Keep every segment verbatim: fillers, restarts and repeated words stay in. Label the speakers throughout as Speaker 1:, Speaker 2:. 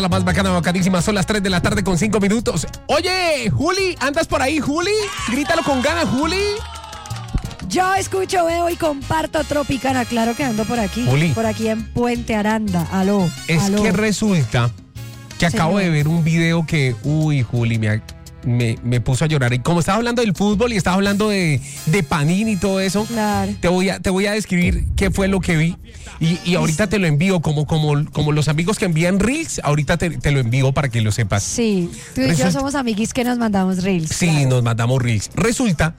Speaker 1: La más bacana, bacanísima, son las tres de la tarde con cinco minutos. Oye, Juli, ¿andas por ahí, Juli? Grítalo con ganas, Juli.
Speaker 2: Yo escucho, veo y comparto Tropicana. Claro que ando por aquí.
Speaker 1: Juli.
Speaker 2: Por aquí en Puente Aranda. Aló.
Speaker 1: Es
Speaker 2: aló.
Speaker 1: que resulta que acabo
Speaker 2: Señor.
Speaker 1: de ver un video que, uy, Juli, me, me, me puso a llorar. Y como estaba hablando del fútbol y estaba hablando de, de Panini y todo eso,
Speaker 2: Claro.
Speaker 1: te voy a, te voy a describir qué fue lo que vi. Y, y ahorita te lo envío, como, como, como los amigos que envían Reels, ahorita te, te lo envío para que lo sepas.
Speaker 2: Sí, tú y
Speaker 1: Resulta-
Speaker 2: yo somos amiguis que nos mandamos reels.
Speaker 1: Sí,
Speaker 2: claro.
Speaker 1: nos mandamos Reels. Resulta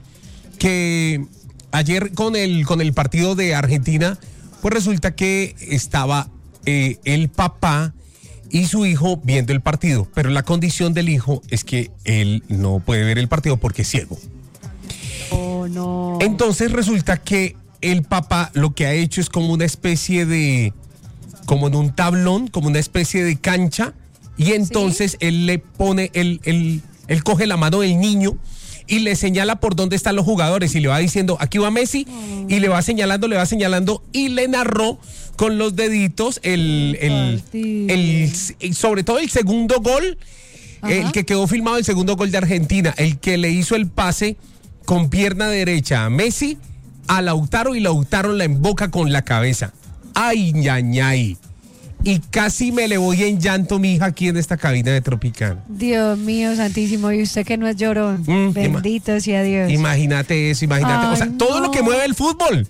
Speaker 1: que ayer con el, con el partido de Argentina, pues resulta que estaba eh, el papá y su hijo viendo el partido, pero la condición del hijo es que él no puede ver el partido porque es ciego.
Speaker 2: Oh, no.
Speaker 1: Entonces resulta que el papá lo que ha hecho es como una especie de, como en un tablón, como una especie de cancha, y entonces él le pone, él, él, él coge la mano del niño y le señala por dónde están los jugadores y le va diciendo, aquí va Messi,
Speaker 2: Oh.
Speaker 1: y le va señalando, le va señalando, y le narró con los deditos el, el, el, el- sobre todo el segundo gol,
Speaker 2: Ajá.
Speaker 1: el que quedó filmado, el segundo gol de Argentina, el que le hizo el pase con pierna derecha a Messi, a Lautaro, y Lautaro la emboca con la cabeza. Ay, ay, ay. Y casi me le voy en llanto, mi hija, aquí en esta cabina de Tropicana.
Speaker 2: Dios mío, santísimo. Y usted que no es llorón.
Speaker 1: Mm,
Speaker 2: Bendito sea Dios.
Speaker 1: Imagínate eso, imagínate.
Speaker 2: Ay,
Speaker 1: o sea, todo
Speaker 2: no.
Speaker 1: lo que mueve el fútbol.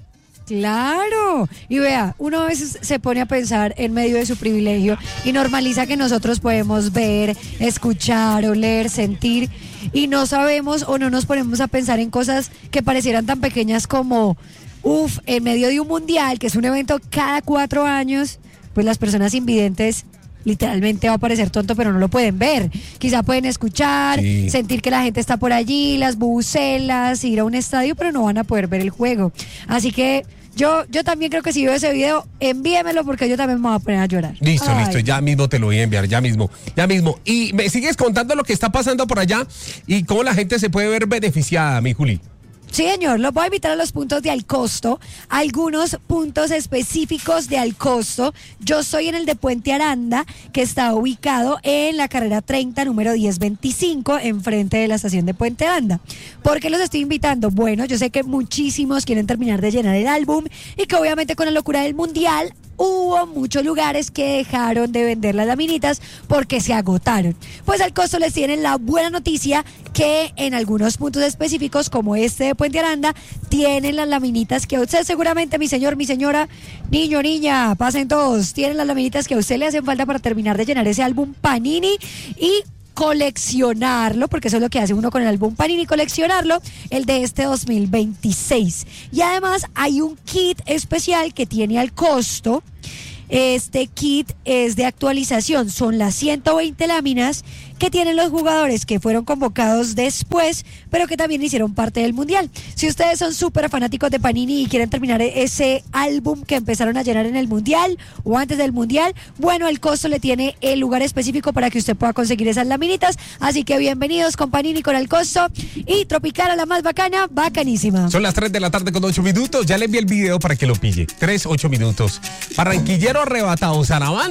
Speaker 2: Claro. Y vea, uno a veces se pone a pensar en medio de su privilegio y normaliza que nosotros podemos ver, escuchar, oler, sentir y no sabemos o no nos ponemos a pensar en cosas que parecieran tan pequeñas como, uff, en medio de un mundial, que es un evento cada cuatro años, pues las personas invidentes literalmente va a parecer tonto, pero no lo pueden ver. Quizá pueden escuchar,
Speaker 1: Sí.
Speaker 2: sentir que la gente está por allí, las bubucelas, ir a un estadio, pero no van a poder ver el juego. Así que yo, yo también creo que si veo ese video, envíemelo porque yo también me voy a poner a llorar.
Speaker 1: Listo,
Speaker 2: Ay.
Speaker 1: listo, ya mismo te lo voy a enviar, ya mismo, ya mismo. Y me sigues contando lo que está pasando por allá y cómo la gente se puede ver beneficiada, mi Juli.
Speaker 2: Sí, señor, los voy a invitar a los puntos de Alcosto, algunos puntos específicos de Alcosto. Yo soy en el de Puente Aranda, que está ubicado en la carrera treinta, número diez veinticinco, enfrente de la estación de Puente Aranda. ¿Por qué los estoy invitando? Bueno, yo sé que muchísimos quieren terminar de llenar el álbum y que obviamente con la locura del Mundial hubo muchos lugares que dejaron de vender las laminitas porque se agotaron. Pues al costo les tienen la buena noticia que en algunos puntos específicos, como este de Puente Aranda, tienen las laminitas que a usted seguramente, mi señor, mi señora, niño, niña, pasen todos, tienen las laminitas que a usted le hacen falta para terminar de llenar ese álbum Panini y coleccionarlo, porque eso es lo que hace uno con el álbum Panini, coleccionarlo, el de este dos mil veintiséis. Y además hay un kit especial que tiene al costo. Este kit es de actualización, son las ciento veinte láminas que tienen los jugadores que fueron convocados después, pero que también hicieron parte del Mundial. Si ustedes son súper fanáticos de Panini y quieren terminar ese álbum que empezaron a llenar en el Mundial o antes del Mundial, bueno, el costo le tiene el lugar específico para que usted pueda conseguir esas laminitas. Así que bienvenidos con Panini, con el costo, y Tropicana, la más bacana, bacanísima.
Speaker 1: Son las tres de la tarde con ocho minutos, ya le envié el video para que lo pille. tres, ocho minutos. Barranquillero arrebatado, Saraván.